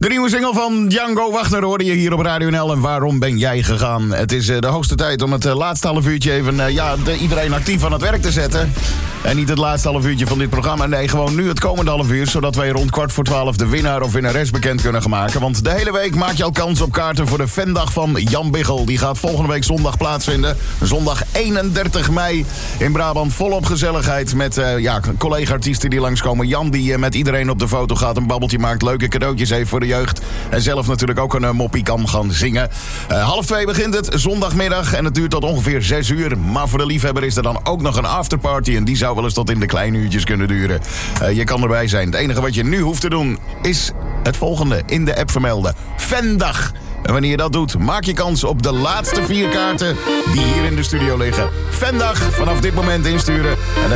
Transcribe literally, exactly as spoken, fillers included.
De nieuwe single van Django Wagner hoorde je hier op Radio N L. En waarom ben jij gegaan? Het is uh, de hoogste tijd om het uh, laatste half uurtje even uh, ja, de, iedereen actief aan het werk te zetten. En niet het laatste half uurtje van dit programma. Nee, gewoon nu het komende half uur. Zodat wij rond kwart voor twaalf de winnaar of winnares bekend kunnen gaan maken. Want de hele week maak je al kans op kaarten voor de Vendag van Jan Biggel. Die gaat volgende week zondag plaatsvinden. Zondag eenendertig mei in Brabant. Volop gezelligheid met uh, ja, collega-artiesten die langskomen. Jan die uh, met iedereen op de foto gaat, een babbeltje maakt, leuke cadeautjes heeft voor de jeugd. En zelf natuurlijk ook een uh, moppie kan gaan zingen. Uh, half twee begint het, zondagmiddag. En het duurt tot ongeveer zes uur. Maar voor de liefhebber is er dan ook nog een afterparty. En die zou wel eens tot in de kleine uurtjes kunnen duren. Uh, je kan erbij zijn. Het enige wat je nu hoeft te doen is het volgende in de app vermelden. Vendag. En wanneer je dat doet, maak je kans op de laatste vier kaarten die hier in de studio liggen. Vendag, vanaf dit moment insturen. En dan